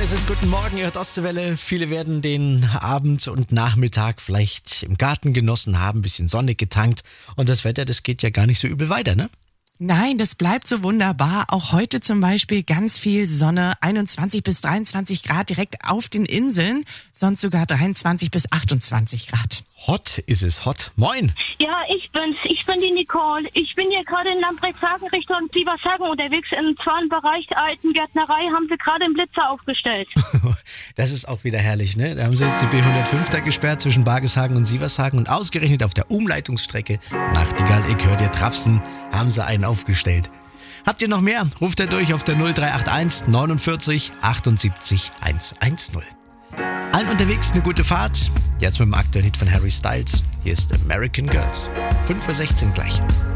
Es ist guten Morgen, ihr hört Ostseewelle. Viele werden den Abend und Nachmittag vielleicht im Garten genossen haben, ein bisschen Sonne getankt. Und das Wetter, das geht ja gar nicht so übel weiter, ne? Nein, das bleibt so wunderbar. Auch heute zum Beispiel ganz viel Sonne, 21 bis 23 Grad direkt auf den Inseln, sonst sogar 23 bis 28 Grad. Hot ist es, hot. Moin! Ja, ich bin's. Ich bin die Nicole. Ich bin hier gerade in Lamprecht-Sagen Richtung Sievershagen unterwegs. Im Bereich der alten Gärtnerei haben sie gerade einen Blitzer aufgestellt. Das ist auch wieder herrlich, ne? Da haben sie jetzt die B105 da gesperrt zwischen Bargeshagen und Sievershagen und ausgerechnet auf der Umleitungsstrecke Nachtigall, ich hör dir Trapsen, haben sie einen aufgestellt. Habt ihr noch mehr? Ruft er durch auf der 0381 49 78 110. Allen unterwegs eine gute Fahrt. Jetzt mit dem aktuellen Hit von Harry Styles. Hier ist American Girls. 5:16 Uhr gleich.